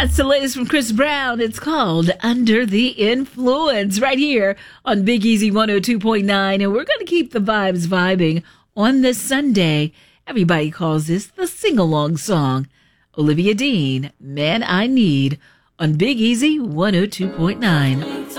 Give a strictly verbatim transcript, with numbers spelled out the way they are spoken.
That's the latest from Chris Brown. It's called Under the Influence right here on Big Easy one oh two point nine. And we're going to keep the vibes vibing on this Sunday. Everybody calls this the sing-along song. Olivia Dean, Man I Need, on Big Easy one oh two point nine.